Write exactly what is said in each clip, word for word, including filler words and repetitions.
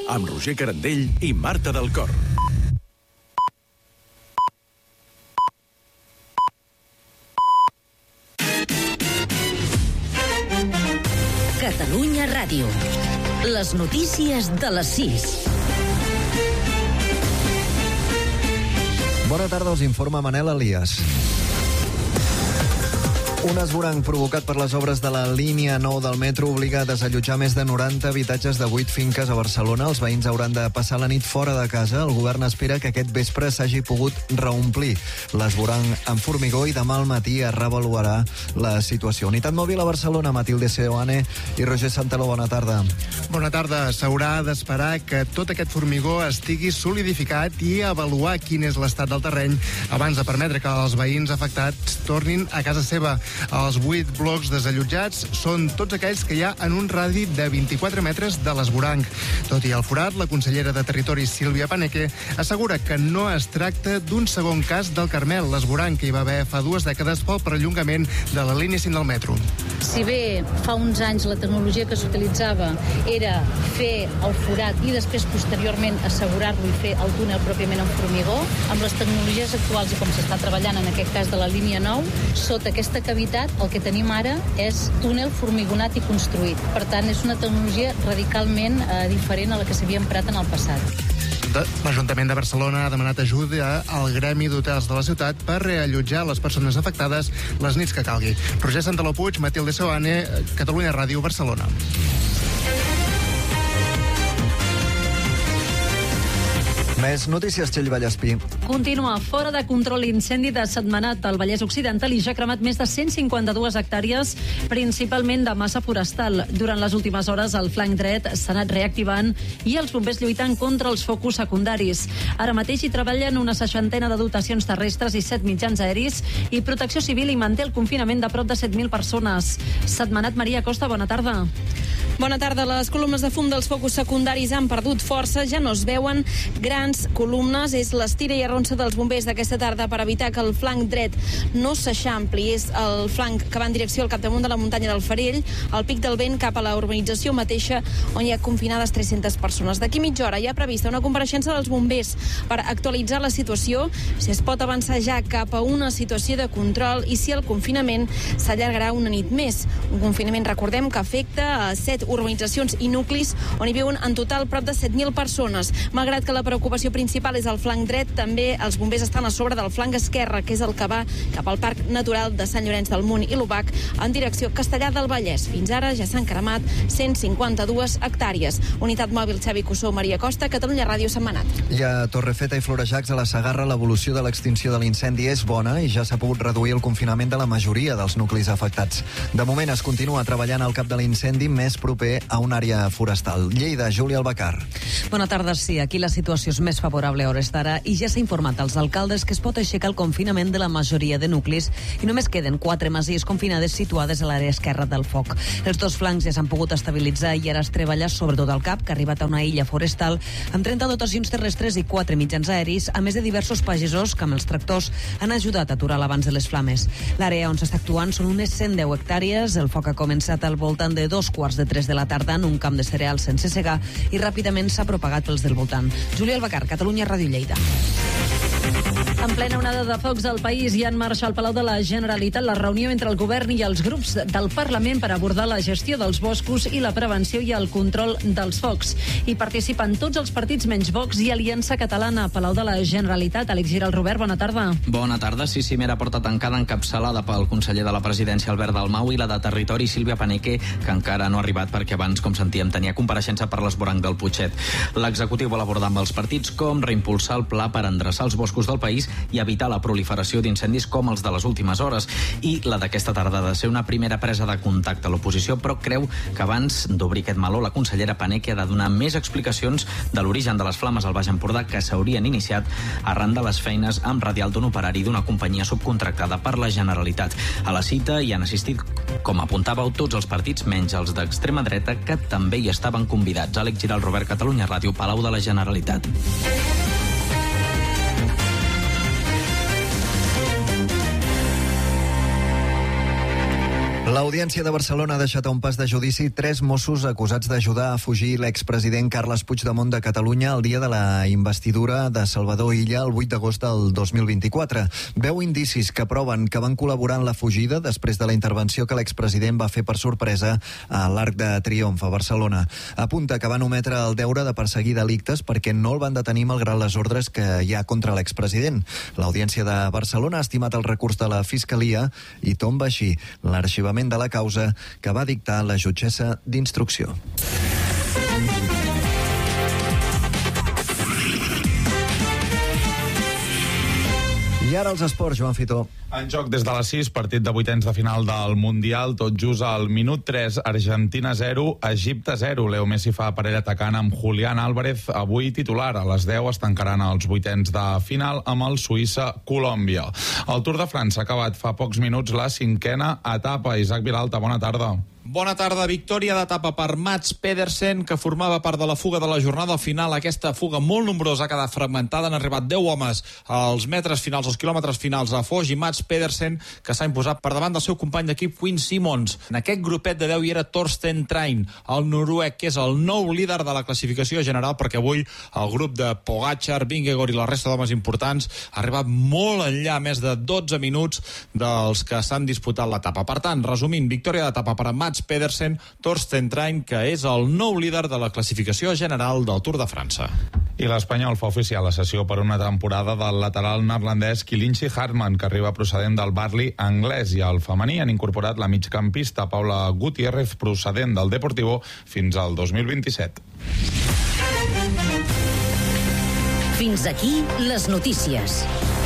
amb Roger Carandell i Marta del Cor. Catalunya Ràdio. Les notícies de les sis. Bona tarda, us informa Manel Elias. Un esvoranc provocat per les obres de la línia nou del metro obliga a desallotjar més de noranta habitatges de vuit finques a Barcelona. Els veïns hauran de passar la nit fora de casa. El govern espera que aquest vespre s'hagi pogut reomplir l'esvoranc amb formigó i demà al matí es reavaluarà la situació. Unitat mòbil a Barcelona, Matilde Seoane i Roger Santaló, bona tarda. Bona tarda. S'haurà d'esperar que tot aquest formigó estigui solidificat i avaluar quin és l'estat del terreny abans de permetre que els veïns afectats tornin a casa seva. Els vuit blocs desallotjats són tots aquells que hi ha en un radi de vint-i-quatre metres de l'esvoranc. Tot i el forat, la consellera de Territori, Sílvia Paneque, assegura que no es tracta d'un segon cas del Carmel, l'esvoranc que hi va haver fa dues dècades pel perllongament de la línia cinc del metro. Si bé fa uns anys la tecnologia que s'utilitzava era fer el forat i després posteriorment assegurar-lo i fer el túnel pròpiament en formigó, amb les tecnologies actuals i com s'està treballant en aquest cas de la línia nou, sota aquesta cavitat el que tenim ara és túnel formigonat i construït. Per tant, és una tecnologia radicalment eh, diferent a la que s'havia emprat en el passat. L'Ajuntament de Barcelona ha demanat ajuda al Gremi d'Hotels de la ciutat per reallotjar les persones afectades les nits que calgui. Roger Santaló Puig, Matilde Seoane, Catalunya Ràdio, Barcelona. Més notícies, Txell Vallespí. Continua fora de control l'incendi de Sentmenat al Vallès Occidental i ja ha cremat més de cent cinquanta-dues hectàrees, principalment de massa forestal. Durant les últimes hores, el flanc dret s'ha anat reactivant i els bombers lluitant contra els focus secundaris. Ara mateix hi treballen una seixantena de dotacions terrestres i set mitjans aeris i Protecció Civil hi manté el confinament de prop de set mil persones. Sentmenat, Maria Costa, bona tarda. Bona tarda. Les columnes de fum dels focus secundaris han perdut força, ja no es veuen grans columnes. És l'estira i arronsa dels bombers d'aquesta tarda per evitar que el flanc dret no s'eixampli. És el flanc que va en direcció al capdamunt de la muntanya del Farell, al pic del vent cap a la urbanització mateixa, on hi ha confinades tres-centes persones. D'aquí mitja hora hi ha prevista una compareixença dels bombers per actualitzar la situació, si es pot avançar ja cap a una situació de control i si el confinament s'allargarà una nit més. Un confinament, recordem, que afecta a set urbanitzacions i nuclis on hi viuen en total prop de set mil persones. Malgrat que la preocupació principal és el flanc dret, també els bombers estan a sobre del flanc esquerre, que és el que va cap al Parc Natural de Sant Llorenç del Munt i l'Obac en direcció Castellar del Vallès. Fins ara ja s'han cremat cent cinquanta-dues hectàrees. Unitat mòbil Xavi Cussó, Maria Costa, Catalunya Ràdio, Sentmenat. I a Torrefeta i Florejacs, a la Segarra, l'evolució de l'extinció de l'incendi és bona i ja s'ha pogut reduir el confinament de la majoria dels nuclis afectats. De moment es continua treballant al cap de l'incendi més proper a una àrea forestal. Lleida, Júlia Albacar. Bona tarda, sí. Aquí la situació és més favorable a hores d'ara i ja s'ha informat als alcaldes que es pot aixecar el confinament de la majoria de nuclis i només queden quatre masies confinades situades a l'àrea esquerra del foc. Els dos flancs ja s'han pogut estabilitzar i ara es treballa sobretot al cap, que ha arribat a una illa forestal amb trenta dotacions terrestres i quatre mitjans aeris, a més de diversos pagesos que amb els tractors han ajudat a aturar l'abans de les flames. L'àrea on s'està actuant són unes cent deu hectàrees. El foc ha començat al voltant de dos quarts de tres de la tarda en un camp de cereals sense segar i ràpidament s'ha propagat pels del voltant. Júlia Albacar, Catalunya Ràdio, Lleida. En plena onada de focs al país hi ha en marxa al Palau de la Generalitat la reunió entre el govern i els grups del Parlament per abordar la gestió dels boscos i la prevenció i el control dels focs. Hi participen tots els partits menys Vox i Aliança Catalana. Palau de la Generalitat, Àlex Giral, Robert, bona tarda. Bona tarda. Sí, cimera porta tancada encapçalada pel conseller de la Presidència, Albert Dalmau, i la de Territori, Sílvia Paneque, que encara no ha arribat perquè abans, com sentíem, tenia compareixença per l'esvoranc del Putxet. L'executiu vol abordar amb els partits com reimpulsar el pla per endreçar els boscos del país i evitar la proliferació d'incendis com els de les últimes hores. I la d'aquesta tarda ha de ser una primera presa de contacte a l'oposició, però creu que abans d'obrir aquest meló la consellera Paneque ha de donar més explicacions de l'origen de les flames al Baix Empordà que s'haurien iniciat arran de les feines amb radial d'un operari d'una companyia subcontractada per la Generalitat. A la cita hi han assistit, com apuntàveu, tots els partits menys els d'extrema dreta, que també hi estaven convidats. Àlex Giral, Robert, Catalunya Ràdio, Palau de la Generalitat. L'Audiència de Barcelona ha deixat a un pas de judici tres Mossos acusats d'ajudar a fugir l'expresident Carles Puigdemont de Catalunya el dia de la investidura de Salvador Illa el vuit d'agost del dos mil vint-i-quatre. Veu indicis que proven que van col·laborar en la fugida després de la intervenció que l'expresident va fer per sorpresa a l'Arc de Triomf a Barcelona. Apunta que van ometre el deure de perseguir delictes perquè no el van detenir malgrat les ordres que hi ha contra l'expresident. L'Audiència de Barcelona ha estimat el recurs de la Fiscalia i tomba així l'arxivament de la causa que va dictar la jutgessa d'instrucció. I ara els esports, Joan Fitó. En joc des de les sis, partit de vuitens de final del Mundial, tot just al minut tres, Argentina zero, Egipte zero. Leo Messi fa parell atacant amb Julián Álvarez, avui titular. A les deu es tancaran els vuitens de final amb el Suïssa-Colòmbia. El Tour de França ha acabat fa pocs minuts la cinquena etapa. Isaac Vilalta, bona tarda. Bona tarda. Victòria d'etapa per Mats Pedersen, que formava part de la fuga de la jornada final. Aquesta fuga molt nombrosa ha quedat fragmentada. Han arribat deu homes als metres finals, als quilòmetres finals a Foix, i Mats Pedersen, que s'ha imposat per davant del seu company d'equip Quinn Simmons. En aquest grupet de deu hi era Torsten Trein, el noruec, que és el nou líder de la classificació general, perquè avui el grup de Pogačar, Vingegaard i la resta d'homes importants ha arribat molt enllà, més de dotze minuts dels que s'han disputat l'etapa. Per tant, resumint, victòria d'etapa per Mats Pedersen, Torsten Trein, que és el nou líder de la classificació general del Tour de França. I l'Espanyol fa oficial la cessió per una temporada del lateral neerlandès Kilinchi Hartmann, que arriba procedent del Burnley anglès, i al femení han incorporat la migcampista Paula Gutiérrez, procedent del Deportivo, fins al dos mil vint-i-set. Fins aquí les notícies.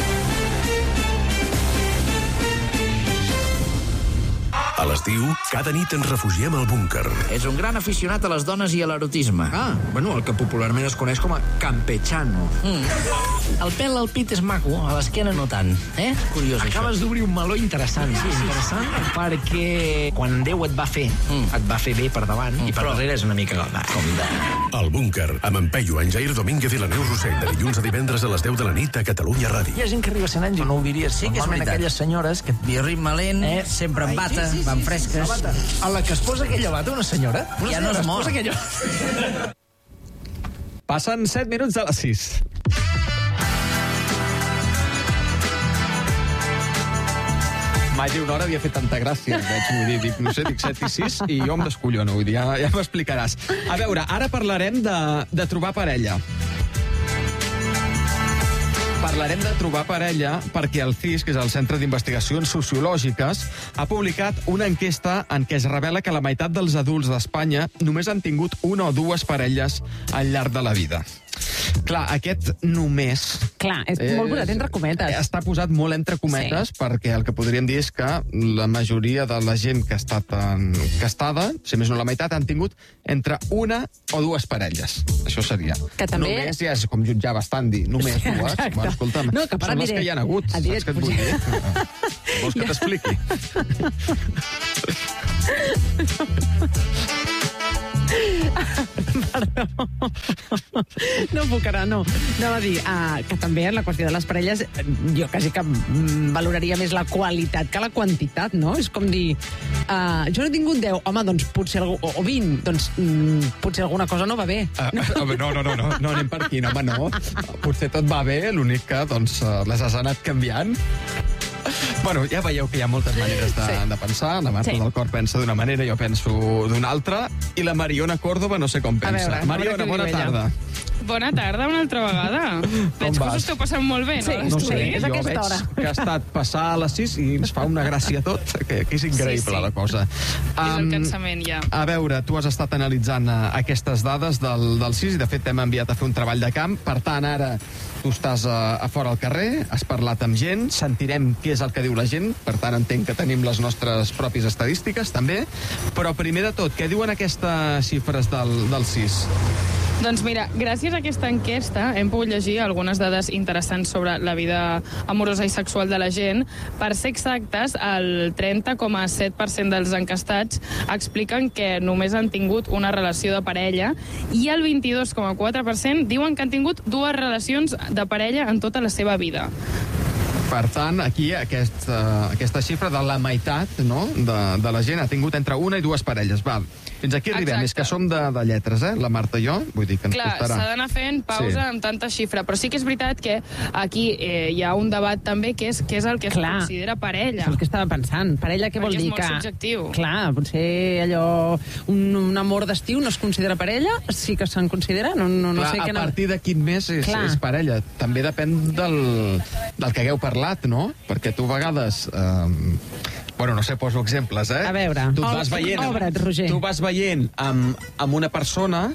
A l'estiu, cada nit ens refugiem al búnquer. És un gran aficionat a les dones i a l'erotisme. Ah, bueno, el que popularment es coneix com a campechano. Mm. El pèl al pit és maco, a l'esquena no tant. Eh? Curiós, Acabes d'obrir un meló interessant. Sí, sí, interessant perquè quan Déu et va fer, mm. et va fer bé per davant mm. i per darrere és una mica com de... El búnquer, amb en Peyu, en Jair Domínguez i la Neus Rossell, de dilluns a divendres a les deu de la nit a Catalunya Ràdio. Hi ha gent que arriba a cent anys i no ho diries. Sí que és veritat. Aquelles senyores que... Biorritme lent, eh? sempre en bata, sí, sí, sí, van fresques. Sí, sí. A la que es posa aquella bata, una senyora? Una ja senyora no es mor. Aquella... Passen set minuts de les sis. Mai una hora havia fet tanta gràcia, veig, vull dir, dic, no sé, dic set i sis i jo em descollono, vull dir, ja, ja m'explicaràs. A veure, ara parlarem de, de trobar parella. Parlarem de trobar parella perquè el C I S, que és el Centre d'Investigacions Sociològiques, ha publicat una enquesta en què es revela que la meitat dels adults d'Espanya només han tingut una o dues parelles al llarg de la vida. Clar, aquest només... Clar, és eh, molt posat entre cometes. Està posat molt entre cometes, sí. Perquè el que podríem dir és que la majoria de la gent que ha estat encastada, si més no la meitat, han tingut entre una o dues parelles. Això seria. Que també... Només ja és com jutjar bastant dir, només sí, dues. Bueno, escolta'm, no, que són les que hi ha hagut. Saps què et vull dir? Vols que t'expliqui? Perdó. No puc ara, no. Anava a dir uh, que també en la qüestió de les parelles jo quasi que valoraria més la qualitat que la quantitat, no? És com dir, uh, jo no he tingut deu, home, doncs potser algú, o, o vint, doncs mm, potser alguna cosa no va bé. Uh, no, no, no, no, no anem per aquí, no, home, no. Potser tot va bé, l'únic que doncs, les has anat canviant. Bueno, ja veieu que hi ha moltes maneres de, sí. de pensar. La Marta sí. del Cor pensa d'una manera, jo penso d'una altra, i la Mariona Córdoba no sé com pensa. Veure, Mariona, bona tarda. Bona tarda, una altra vegada. Veig que us esteu passant molt bé, no? Sí, no sé, és jo veig hora. Que ha estat passar a les sis i ens fa una gràcia tot, que, que és increïble sí, sí. la cosa. És um, el cansament, ja. A veure, tu has estat analitzant uh, aquestes dades del, del C I S i de fet t'hem enviat a fer un treball de camp. Per tant, ara tu estàs a, a fora al carrer, has parlat amb gent, sentirem què és el que diu la gent, per tant entenc que tenim les nostres pròpies estadístiques també, però primer de tot, què diuen aquestes xifres del, del C I S? Doncs mira, gràcies a aquesta enquesta hem pogut llegir algunes dades interessants sobre la vida amorosa i sexual de la gent. Per ser exactes, el trenta coma set per cent dels encastats expliquen que només han tingut una relació de parella i el vint-i-dos coma quatre per cent diuen que han tingut dues relacions de parella en tota la seva vida. Per tant, aquí aquesta, aquesta xifra de la meitat, no?, de, de la gent ha tingut entre una i dues parelles. Val. Fins aquí arribem. Exacte. És que som de, de lletres, eh? La Marta i jo, vull dir que ens Clar, costarà. S'ha d'anar fent pausa sí. amb tanta xifra, però sí que és veritat que aquí eh, hi ha un debat també que és què és el que Clar. es considera parella. És el que estava pensant. Parella, què vol dir? Que és molt subjectiu. Clar, potser allò... Un, un amor d'estiu no es considera parella? Sí que se'n considera? No, no, no Clar, sé a que no... partir de quin mes és, és parella? També depèn del, del que hagueu parlat, no? Perquè tu a vegades... Eh, Bueno, no sé, poso exemples, eh? A veure, tu vas veient, obre't, Roger. Tu vas veient amb, amb una persona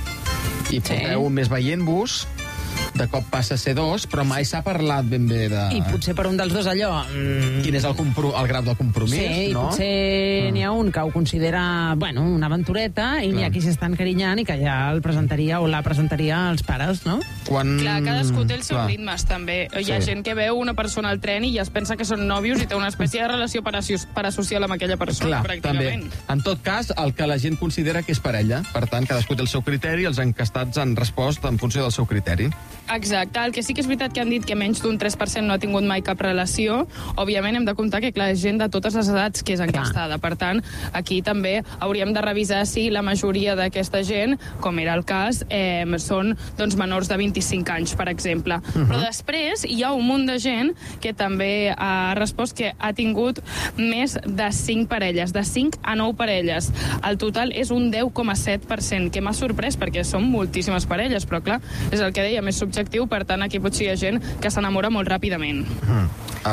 i porteu sí. un mes veient-vos, de cop passa a ser dos, però mai s'ha parlat ben bé de... I potser per un dels dos allò... Mm... Quin és el, compro... el grau de compromís, sí, no? Sí, potser mm. n'hi ha un que ho considera, bueno, una aventureta, i n'hi ha qui s'està encarinyant i que ja el presentaria o la presentaria als pares, no? Quan... Clar, cadascú té els seus Clar. ritmes, també. Hi ha Sí. gent que veu una persona al tren i ja es pensa que són nòvios i té una espècie de relació parasocial amb aquella persona, Clar, pràcticament. També. En tot cas, el que la gent considera que és parella. Per tant, cadascú té el seu criteri, els encastats han respost en funció del seu criteri. Exacte. El que sí que és veritat que han dit que menys d'un tres per cent no ha tingut mai cap relació, òbviament hem de comptar que, clar, és gent de totes les edats que és encastada. Per tant, aquí també hauríem de revisar si la majoria d'aquesta gent, com era el cas, eh, són doncs, menors de vint-i-cinc anys, per exemple. Uh-huh. Però després hi ha un munt de gent que també ha respost que ha tingut més de cinc parelles, de cinc a nou parelles. El total és un deu coma set per cent, que m'ha sorprès perquè són moltíssimes parelles, però clar, és el que deia, més subjectiu, per tant aquí potser hi ha gent que s'enamora molt ràpidament. Mm.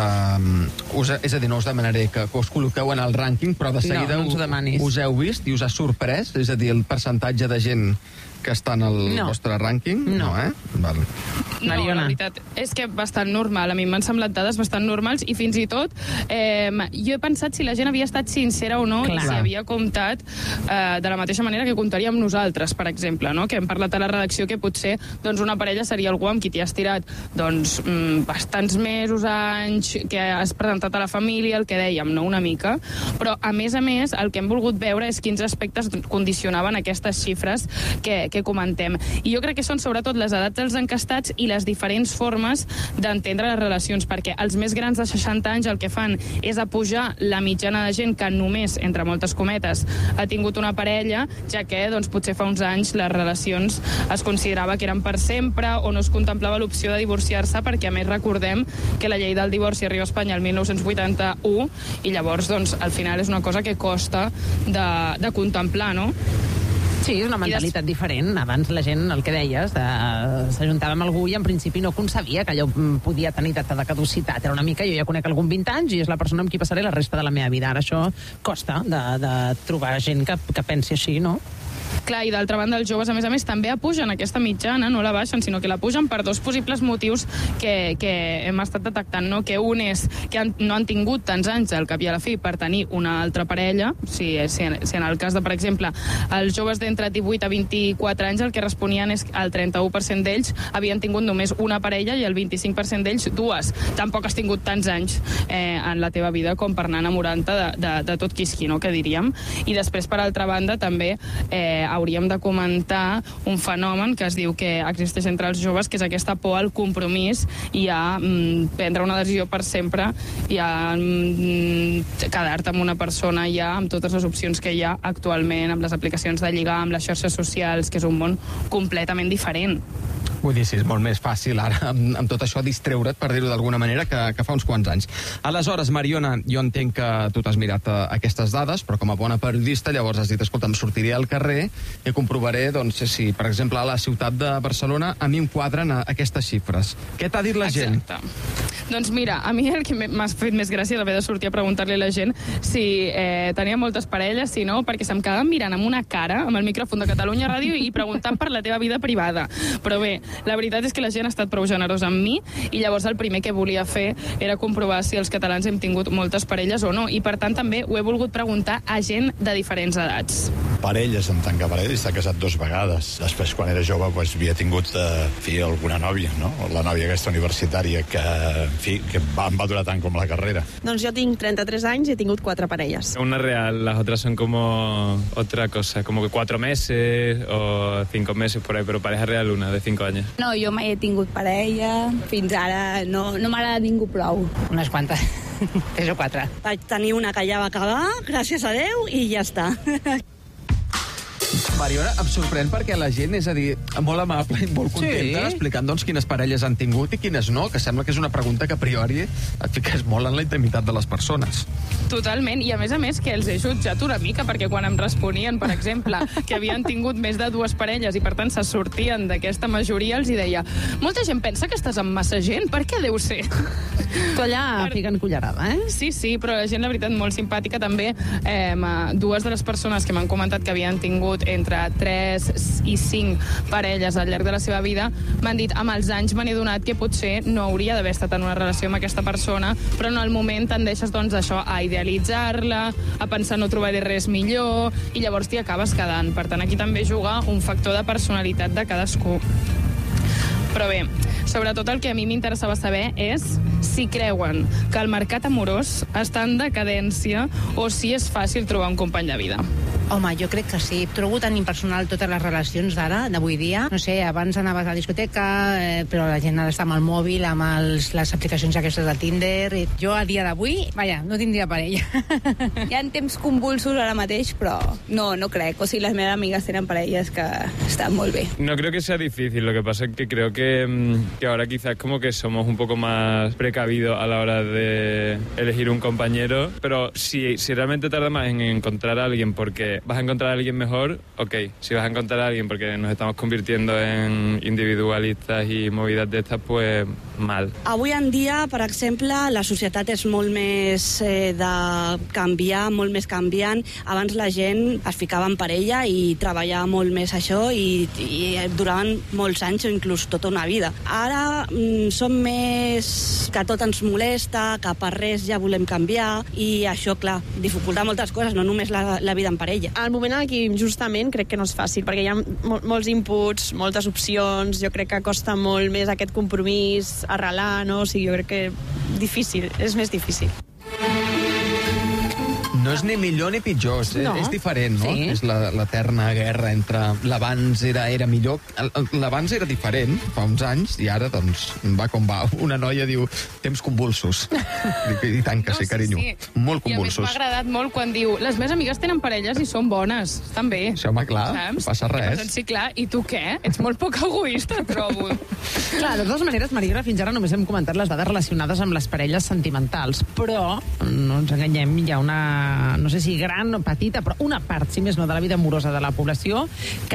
Um, us, és a dir, no us demanaré que, que us col·loqueu en el rànquing, però de seguida no, no us, us heu vist i us ha sorprès? És a dir, el percentatge de gent que està en el no. vostre rànquing? No. No, eh? Val. No, la veritat és que bastant normal. A mi m'han semblat dades bastant normals i fins i tot eh, jo he pensat si la gent havia estat sincera o no Clar. i si havia comptat eh, de la mateixa manera que comptaríem nosaltres, per exemple, no? Que hem parlat a la redacció que potser doncs, una parella seria algú amb qui t'hi has tirat doncs, mm, bastants mesos, anys, que has presentat a la família, el que dèiem, no? Una mica. Però, a més a més, el que hem volgut veure és quins aspectes condicionaven aquestes xifres que, que comentem. I jo crec que són sobretot les edats dels encastats i les diferents formes d'entendre les relacions, perquè els més grans de seixanta anys el que fan és apujar la mitjana de gent que només, entre moltes cometes, ha tingut una parella, ja que doncs, potser fa uns anys les relacions es considerava que eren per sempre o no es contemplava l'opció de divorciar-se, perquè a més recordem que la llei del divorci arriba a Espanya el dinou vuitanta-u i llavors doncs, al final és una cosa que costa de, de contemplar, no? Sí, és una mentalitat des... diferent. Abans la gent, el que deies, de... s'ajuntava amb algú i en principi no concebia que allò podia tenir data de caducitat. Era una mica, jo ja conec algun vint anys i és la persona amb qui passaré la resta de la meva vida. Ara això costa de, de trobar gent que, que pensi així, no? Clar, i d'altra banda, els joves, a més a més, també apugen aquesta mitjana, no la baixen, sinó que la pugen per dos possibles motius que, que hem estat detectant, no? Que un és que han, no han tingut tants anys al cap i a la fi per tenir una altra parella, si, si, si en el cas de, per exemple, els joves d'entre divuit a vint-i-quatre anys el que responien és que el trenta-u per cent d'ells havien tingut només una parella i el vint-i-cinc per cent d'ells dues. Tampoc has tingut tants anys eh, en la teva vida com per anar enamorant-te de, de, de tot quisqui, no?, que diríem. I després, per altra banda, també eh, hauríem de comentar un fenomen que es diu que existeix entre els joves, que és aquesta por al compromís i a mm, prendre una decisió per sempre i a mm, quedar-te amb una persona ja amb totes les opcions que hi ha actualment, amb les aplicacions de lligar, amb les xarxes socials, que és un món completament diferent. Vull dir, sí, és molt més fàcil ara amb, amb tot això distreure't, per dir-ho d'alguna manera, que, que fa uns quants anys. Aleshores, Mariona, jo entenc que tu t'has mirat uh, aquestes dades, però com a bona periodista llavors has dit, escolta, em sortiré al carrer i comprovaré, doncs, si, per exemple, a la ciutat de Barcelona a mi em quadren uh, aquestes xifres. Què t'ha dit la gent? Exacte. Doncs mira, a mi el que m'ha fet més gràcia és haver de sortir a preguntar-li a la gent si eh, tenia moltes parelles, si no, perquè se'm quedaven mirant amb una cara, amb el micròfon de Catalunya Ràdio i preguntant per la teva vida privada. Però bé, la veritat és que la gent ha estat prou generosa amb mi i llavors el primer que volia fer era comprovar si els catalans hem tingut moltes parelles o no, i per tant també ho he volgut preguntar a gent de diferents edats. Parelles, en tant que parella, està casat dos vegades. Després, quan era jove, pues, havia tingut eh, fi, alguna nòvia, no? La nòvia aquesta universitària que, en fi, que va, em va durar tant com la carrera. Doncs jo tinc trenta-tres anys i he tingut quatre parelles. Una real, las otras son como otra cosa, como que cuatro meses o cinco meses por ahí, pero pareja real una de cinco años. companyes. No, jo mai he tingut parella. Fins ara no, no m'agrada ningú prou. Unes quantes. Tres o quatre. Vaig tenir una que ja va acabar, gràcies a Déu, i ja està. Mariona, em sorprèn perquè la gent, és a dir, molt amable i molt contenta, sí, explicant doncs, quines parelles han tingut i quines no, que sembla que és una pregunta que a priori et fiques molt en la intimitat de les persones. Totalment, i a més a més que els he jutjat una mica, perquè quan em responien, per exemple, que havien tingut més de dues parelles i per tant se sortien d'aquesta majoria, els hi deia, molta gent pensa que estàs amb massa gent, per què deu ser? Tu allà per... ficant cullerada, eh? Sí, sí, però la gent, la veritat, molt simpàtica també. Eh, dues de les persones que m'han comentat que havien tingut entre tres i cinc parelles al llarg de la seva vida m'han dit, amb els anys me n'he donat que potser no hauria d'haver estat en una relació amb aquesta persona, però en el moment tendeixes doncs això a idealitzar-la, a pensar no trobaré res millor, i llavors t'hi acabes quedant. Per tant, aquí també juga un factor de personalitat de cadascú. Però bé, sobretot el que a mi m'interessava saber és si creuen que el mercat amorós està en decadència o si és fàcil trobar un company de vida. Home, jo crec que sí. Trobo tan impersonal totes les relacions d'ara, d'avui dia. No sé, abans anaves a la discoteca, eh, però la gent ara està amb el mòbil, amb els, les aplicacions aquestes de Tinder. I jo, a dia d'avui, vaja, no tindria parella. Hi ha temps convulsos ara mateix, però no, no crec. O sigui, les meves amigues tenen parelles que estan molt bé. No creo que sea difícil, lo que pasa es que creo que, que ahora quizás como que somos un poco más precavidos a la hora de elegir un compañero, pero si, si realmente tarda más en encontrar a alguien porque vas a encontrar a alguien mejor, ok. Si vas a encontrar a alguien porque nos estamos convirtiendo en individualistas i movides d'estas, pues mal. Avui en dia, per exemple, la societat és molt més eh, de canviar, molt més canviant. Abans la gent es ficava en parella i treballava molt més això i, i duraven molts anys o inclús tota una vida. Ara mm, som més que tot ens molesta, que per res ja volem canviar i això, clar, dificulta moltes coses, no només la, la vida en parella. Al moment en què justament crec que no és fàcil, perquè hi ha mol molts inputs, moltes opcions, jo crec que costa molt més aquest compromís, arrelar, no? O sigui, jo crec que difícil, és més difícil. No és ni millor ni pitjor, és, No. és diferent, no? Sí. És la- l'eterna guerra entre l'abans era, era millor. L'abans era diferent, fa uns anys, i ara, doncs, va com va. Una noia diu, temps convulsos. Dic, I tant que sí, carinyo. sí. Molt I a més convulsos. m'ha agradat molt quan diu les meves amigues tenen parelles i són bones, estan bé. Sí, home, clar, Saps? no passa res. I pensen, sí, clar, i tu què? Ets molt poc egoista, trobo. Clar, de totes maneres, Mariona, fins ara només hem comentat les dades relacionades amb les parelles sentimentals, però, no ens enganyem, hi ha una, no sé si gran o petita, però una part, si més no, de la vida amorosa de la població que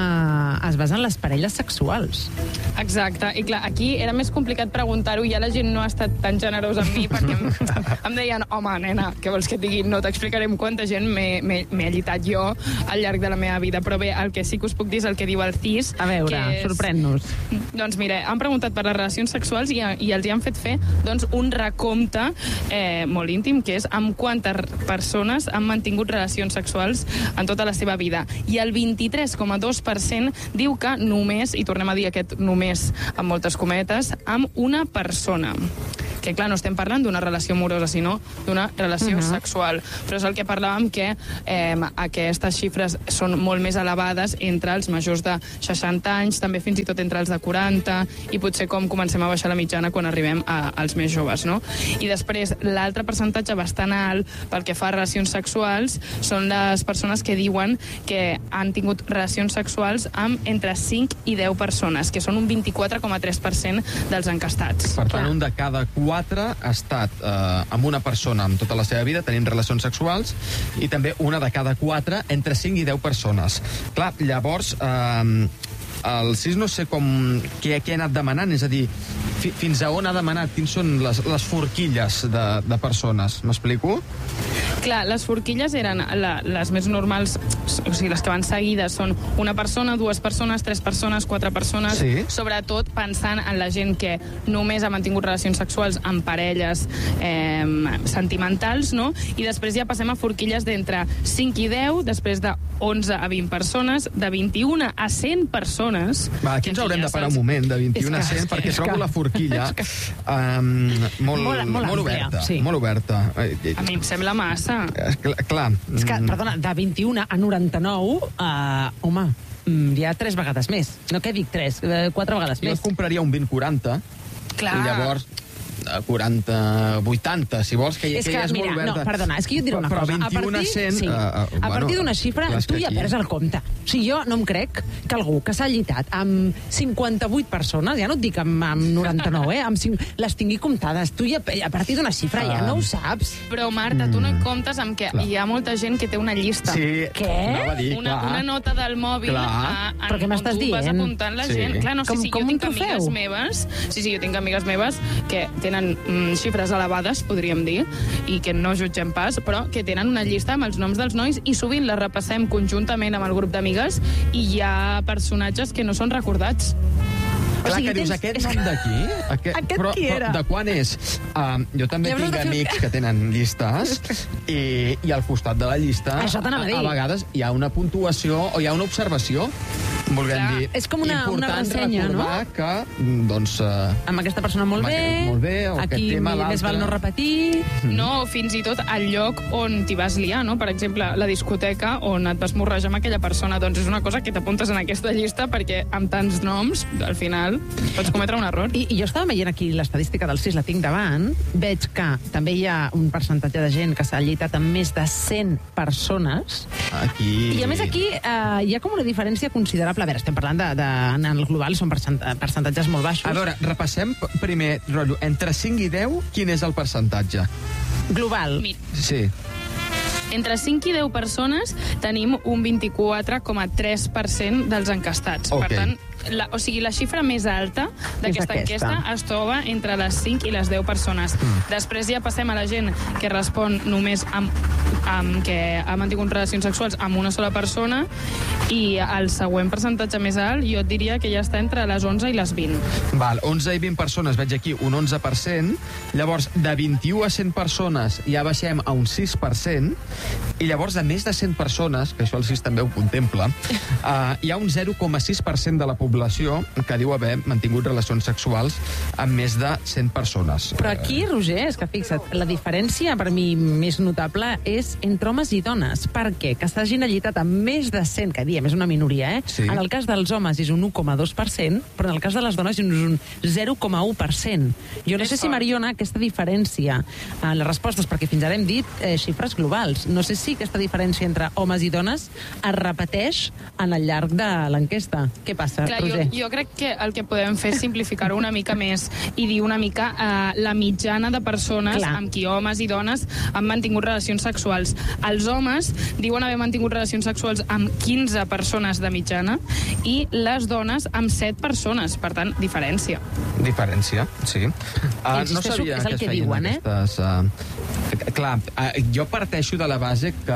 eh, es basa en les parelles sexuals. Exacte, i clar, aquí era més complicat preguntar-ho, ja la gent no ha estat tan generosa amb mi, perquè em, em deien, home, nena, què vols que et digui? No t'explicarem quanta gent m'he allitat jo al llarg de la meva vida, però bé, el que sí que us puc dir és el que diu el C I S. A veure, és... sorprèn-nos. Doncs mira, han preguntat per les relacions sexuals i, i els hi han fet fer doncs, un recompte eh, molt íntim, que és amb quantes persones han mantingut relacions sexuals en tota la seva vida. I el vint-i-tres coma dos per cent diu que només, i tornem a dir aquest només amb moltes cometes, amb una persona. Que, clar, no estem parlant d'una relació amorosa, sinó d'una relació Mhm. sexual. Però és el que parlàvem, que eh, aquestes xifres són molt més elevades entre els majors de seixanta anys, també fins i tot entre els de quaranta, i potser com comencem a baixar la mitjana quan arribem a, als més joves, no? I després, l'altre percentatge bastant alt pel que fa a relacions sexuals són les persones que diuen que han tingut relacions sexuals amb entre cinc i deu persones, que són un vint-i-quatre coma tres per cent dels encastats. Per tant, un de cada quatre ha estat eh, amb una persona amb tota la seva vida tenint relacions sexuals i també una de cada quatre entre cinc i deu persones. Clar, llavors, eh, el C I S no sé com, què, què ha anat demanant, és a dir, fi, fins a on ha demanat, quins són les, les forquilles de, de persones, m'explico? Clar, les forquilles eren la, les més normals, o sigui, les que van seguides són una persona, dues persones, tres persones, quatre persones, Sí. sobretot pensant en la gent que només ha mantingut relacions sexuals amb parelles eh, sentimentals, no? I després ja passem a forquilles d'entre cinc i deu, després de onze a vint persones, de vint-i-una a cent persones. Va, aquí ens que haurem ja de parar se'ls- un moment, de vint-i-una a És que- cent, perquè és que- trobo la forquilla és que- um, molt, Molt- molt molt àmplia, oberta. sí. Molt oberta. Eh, A mi em sembla massa. eh, Clar, clar. És que, mm, perdona, de vint-i-una a noranta-nou, eh, home, mm, ja tres vegades més. No, què dic tres? Eh, quatre vegades Jo més. et compraria un vint quaranta. Clar. I llavors quaranta vuitanta, si vols, que, És que que, ja és mira, molt no, verda. perdona, és que jo et diré una però, cosa. Però vint i un a cent... Sí, Uh, uh, a bueno, partir d'una xifra, clar, és tu que ja aquí- perds el compte. O sigui, jo no em crec que algú que s'ha llitat amb cinquanta-vuit persones, ja no et dic amb, amb noranta-nou, eh, amb cinc, les tingui comptades. Tu ja, a partir d'una xifra ja no ho saps. Però, Marta, tu no hi comptes amb que hi ha molta gent que té una llista. Sí, Què? anava a dir, Una, clar. una nota del mòbil Clar. a, a, Però què m'estàs on tu vas dient? apuntant la Sí. gent. Clar, no sé Com- si com jo un tinc amigues trofeu? meves, sí, sí, jo tinc amigues meves que tenen mm, xifres elevades, podríem dir, i que no jutgem pas, però que tenen una llista amb els noms dels nois i sovint la repassem conjuntament amb el grup d'amigues i hi ha personatges que no són recordats. Clar, O sigui, que dius, tens- aquest nom d'aquí? Aquest, Aquest però, qui era? Però de quan és? Uh, jo també Llavors tinc has de fer- amics que tenen llistes i, i al costat de la llista Això t'anava a dir. a vegades hi ha una puntuació o hi ha una observació, volguem Clar, dir. és com una- una important ressenya, no? recordar que, doncs... Uh, Amb aquesta persona molt Amb bé, aquest molt bé, o aquest aquí tema, més l'altre. val no repetir... No, fins i tot al lloc on t'hi vas liar, no? Per exemple, la discoteca on et vas morrejar amb aquella persona. Doncs és una cosa que t'apuntes en aquesta llista perquè amb tants noms, al final, pots cometre un error. I, I jo estava veient aquí l'estadística del sis, la tinc davant, veig que també hi ha un percentatge de gent que s'ha llitat amb més de cent persones, Aquí... i a més aquí eh, hi ha com una diferència considerable. A veure, estem parlant de, de en el global, són percent percentatges molt baixos. A veure, repassem p- primer, rotllo, entre cinc i deu, quin és el percentatge? Global. Mira, Sí. entre cinc i deu persones tenim un vint-i-quatre coma tres per cent dels encastats. Ok. Per tant, la, o sigui, la xifra més alta d'aquesta aquesta. enquesta es troba entre les cinc i les deu persones. Mm. Després ja passem a la gent que respon només amb, amb que ha mantingut relacions sexuals amb una sola persona, i el següent percentatge més alt jo et diria que ja està entre les onze i les vint. Val, onze i vint persones, veig aquí un onze per cent. Llavors, de vint-i-u a cent persones ja baixem a un sis per cent. I llavors, de més de cent persones, que això el sis també ho contempla, uh, hi ha un zero coma sis per cent de la població que diu haver mantingut relacions sexuals amb més de cent persones. Però aquí, Roger, és que fixa't, la diferència per mi més notable és entre homes i dones. Per què? Que s'hagin allitat amb més de cent, que diem, és una minoria, eh? Sí. En el cas dels homes és un u coma dos per cent, però en el cas de les dones és un zero coma u per cent. Jo no És sé si, fort. Mariona, aquesta diferència en les respostes, perquè fins ara hem dit eh, xifres globals, no sé si aquesta diferència entre homes i dones es repeteix en el llarg de l'enquesta. Què passa, Clar, jo, Roger? jo crec que el que podem fer és simplificar-ho una mica més i dir una mica eh, la mitjana de persones Clar. amb qui homes i dones han mantingut relacions sexuals. Els homes diuen haver mantingut relacions sexuals amb quinze persones de mitjana i les dones amb set persones. Per tant, diferència. Diferència, sí. Uh, Insisteixo, és el es que feien diuen, eh? aquestes, uh, clar, uh, jo parteixo de la base que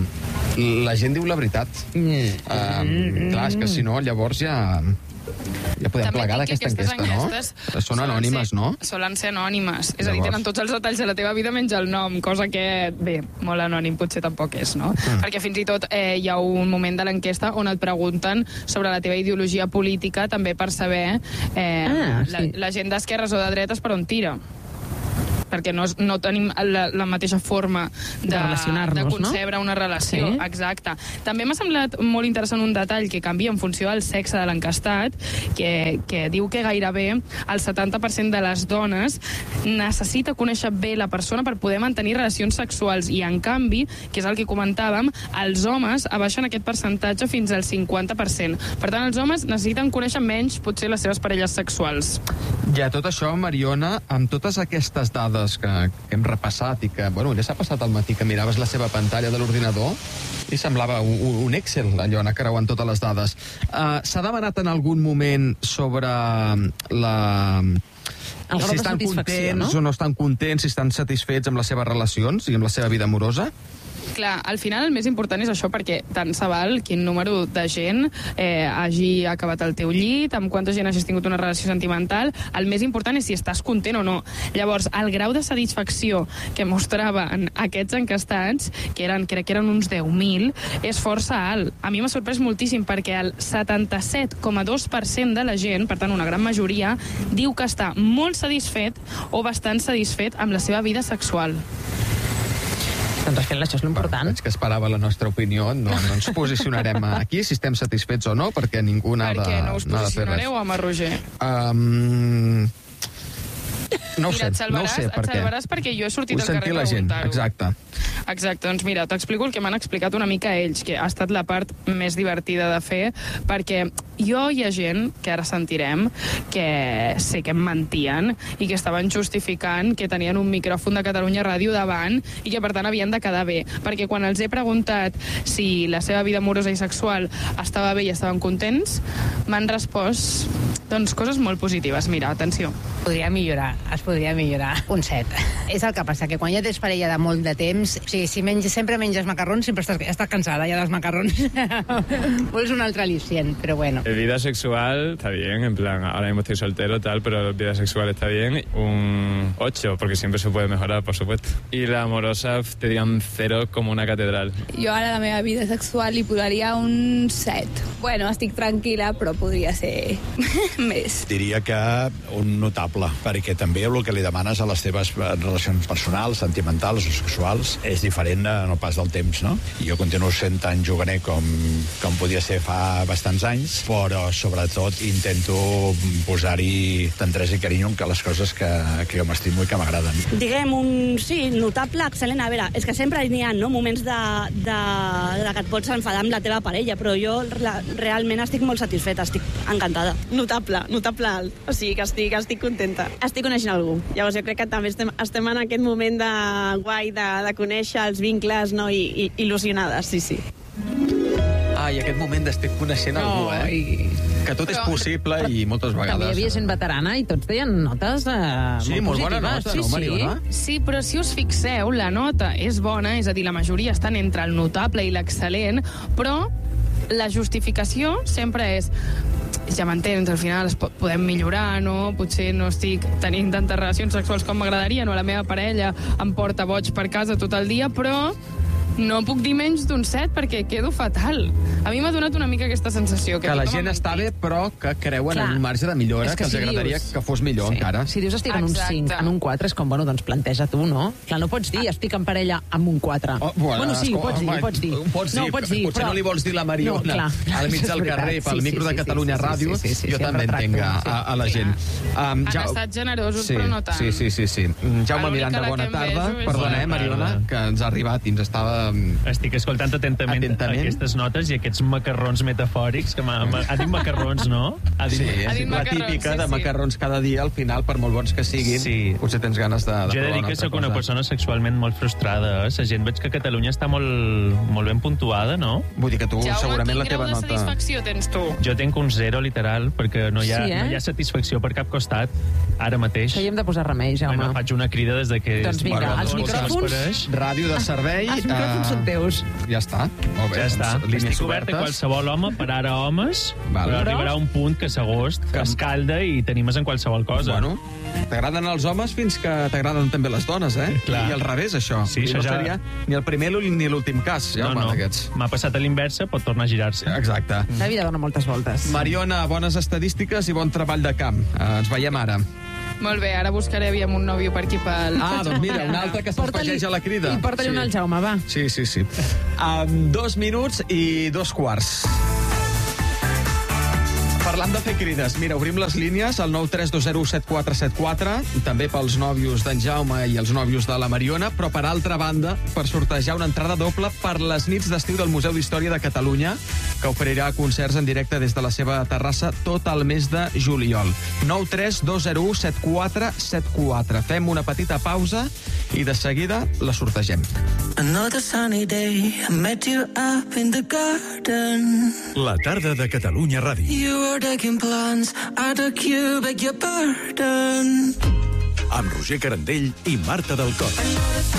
la gent diu la veritat. Mm. Uh, clar, és que si no, llavors ja... Ja podem També plegar dic que d'aquesta aquestes enquesta, enquestes no? Són anònimes, ser, no? Solen ser anònimes. És a dir, Llavors. tenen tots els detalls de la teva vida menys el nom, cosa que, bé, molt anònim potser tampoc és, no? Mm. Perquè fins i tot eh, hi ha un moment de l'enquesta on et pregunten sobre la teva ideologia política, també per saber eh, Ah, sí. la, la gent d'esquerres o de dretes per on tira. Perquè no, és- no tenim la, la mateixa forma de, De relacionar-nos, de concebre no? una relació. Sí. Exacte. També m'ha semblat molt interessant un detall que canvia en funció del sexe de l'encastat, que, que diu que gairebé el setanta per cent de les dones necessita conèixer bé la persona per poder mantenir relacions sexuals, i en canvi, que és el que comentàvem, els homes abaixen aquest percentatge fins al cinquanta per cent. Per tant, els homes necessiten conèixer menys potser les seves parelles sexuals. I a tot això, Mariona, amb totes aquestes dades que, que hem repassat i que, bueno, ja s'ha passat al matí que miraves la seva pantalla de l'ordinador i semblava un, un Excel, allò, anar creuant totes les dades. Uh, S'ha demanat en algun moment sobre la... El grau si de estan satisfacció, contents no? o no estan contents, si estan satisfets amb les seves relacions i amb la seva vida amorosa? Clar, al final el més important és això, perquè tant se val quin número de gent eh, hagi acabat el teu llit, amb quanta gent hagis tingut una relació sentimental. El més important és si estàs content o no. Llavors, el grau de satisfacció que mostraven aquests encastats, que eren, crec que eren uns deu mil, és força alt. A mi m'ha sorprès moltíssim, perquè el setanta-set coma dos per cent de la gent, per tant una gran majoria, diu que està molt satisfet o bastant satisfet amb la seva vida sexual. Doncs al final això és l'important. Veig que esperava la nostra opinió, no, no ens posicionarem aquí si estem satisfets o no, perquè ningú n'ha de, Per què no us n'ha de fer res. posicionareu, home, Roger? Um, no ho Mira, sé, et salvaràs, no ho sé per et què. salvaràs perquè jo he sortit Vull al carrer sentir a la gent, preguntar-ho. exacte. Exacte, doncs mira, t'explico el que m'han explicat una mica ells, que ha estat la part més divertida de fer, perquè jo hi ha gent, que ara sentirem, que sé que em mentien i que estaven justificant que tenien un micròfon de Catalunya Ràdio davant i que per tant havien de quedar bé, perquè quan els he preguntat si la seva vida amorosa i sexual estava bé i estaven contents, m'han respost doncs coses molt positives. Mira, atenció. Podria millorar, es podria millorar. Un set. És el que passa, que quan ja tens parella de molt de temps, o sigui, si menges, sempre menges macarrons, sempre estàs, estàs cansada ja dels macarrons. Vols un altre al·licient, però bueno. Vida sexual está bien, en plan, ahora mismo estoy soltero, tal, pero vida sexual está bien. Un ocho, porque siempre se puede mejorar, por supuesto. Y la amorosa te digan cero como una catedral. Jo ara la meva vida sexual li posaria un set. Bueno, estic tranquil·la, però podria ser més. Diria que un notable, perquè també el que li demanes a les teves relacions personals, sentimentals o sexuals és diferent en el pas del temps, no? I jo continuo sent tan juganer com, com podia ser fa bastants anys, però sobretot intento posar-hi tendresa i carinyo en les coses que, que jo m'estimo i que m'agraden. Diguem, un, sí, notable, excel·lent. A veure, és que sempre n'hi ha, no?, moments de, de, de que et pots enfadar amb la teva parella, però jo la, realment estic molt satisfeta, estic encantada. Notable, notable alt. O sigui que estic, estic contenta. Estic coneixent algú. Llavors jo crec que també estem, estem en aquest moment de guai, de, de conèixer els vincles, no?, i, i il·lusionades, sí, sí. Ah, i aquest moment d'estic coneixent algú, eh? i... Que tot és possible i moltes També hi vegades... havia gent veterana i tots deien notes eh, Sí, molt molt bona positives. nota, no, Mariona? Sí, però si us fixeu, la nota és bona, és a dir, la majoria estan entre el notable i l'excel·lent, però la justificació sempre és ja m'entens, al final es po- podem millorar, no? Potser no estic tenint tantes relacions sexuals com m'agradaria, no? La meva parella em porta boig per casa tot el dia, però no puc dir menys d'un set perquè quedo fatal. A mi m'ha donat una mica aquesta sensació. Que la gent està bé, però que creuen Clar. en un marge de millora, És que, que els si agradaria dius- que fos millor Sí. encara. Si dius estic en un Exacte. cinc, en un quatre, és com, bueno, doncs planteja tu, no? Clar, no pots dir estic en parella amb un quatre. Oh, bueno, bueno, sí, ho pots dir, home, ho pots dir. ho pots no, dir, ho pots dir, potser però... no li vols dir la Mariona no, clar, clar, al mig això és del veritat. carrer pel Sí, micro sí, de sí, Catalunya sí, sí, Ràdio, sí, sí, sí, jo sí, em també retracto, entenc a, sí. a, a la gent. Um, Han Ja- estat generosos, sí, però no tant. Sí, sí, sí, sí. Mm, Jaume L'única Miranda, la bona que em tarda. vejo és- Perdona, eh, Bona Mariona, tarda. que ens ha arribat i ens estava... Estic escoltant atentament, Atentament. aquestes notes i aquests macarrons metafòrics, que m'ha, m'ha- ha dit macarrons, no? Ha dit, Sí, Ha dit la macarrons, típica sí, de sí. macarrons cada dia, al final, per molt bons que siguin, Sí. potser tens ganes de, de Jo he de provar dir una que altra sóc una cosa. persona sexualment molt frustrada. Eh? La gent veig que Catalunya està molt, molt ben puntuada, no? Vull dir que tu, Jaume, segurament, quin la teva grau de nota... satisfacció tens tu? Jo tinc un zero, literal, perquè no hi ha, Sí, eh? no hi ha satisfacció per cap costat, ara mateix. Això hi hem de posar remei, Jaume. Bueno, faig una crida des de que... Doncs vinga, Bueno, els no sé micròfons- com es coneix. Ràdio de servei... Els micròfons eh, són teus. Ja està. Molt bé, Ja està. doncs, línies Estic obert a obertes. qualsevol home, per ara homes, Val. però Però- arribarà un punt que s'agost, que es calda i t'animes en qualsevol cosa. Bueno, t'agraden els homes fins que t'agraden també les dones, eh? Clar. I al revés, això. Sí, I això no ja- seria ni el primer ni l'últim cas, ja, no, no. d'aquests. M'ha passat a l'inversa, pot tornar a girar-se. Exacte. La vida dona moltes voltes. Mariona, bones estadístiques i bon treball de camp. Eh, ens veiem ara. Molt bé, ara buscaré aviam un nòvio per aquí pel... Ah, doncs mira, un altre que s'afegeix a la crida. I porta-li Sí. un al Jaume, va. Sí, sí, sí. Um, dos minuts i dos quarts. Parlant de fer crides, mira, obrim les línies al nou tres dos zero set quatre set quatre, també pels nòvios d'en Jaume i els nòvios de la Mariona, però per altra banda, per sortejar una entrada doble per les nits d'estiu del Museu d'Història de Catalunya, que oferirà concerts en directe des de la seva terrassa tot el mes de juliol. nou tres dos zero set quatre set quatre. Fem una petita pausa i de seguida la sortegem. Another sunny day, I met you up in the garden. La tarda de Catalunya Ràdio. You were taking plans, I took you, beg your pardon. Amb Roger Carandell i Marta del Cor.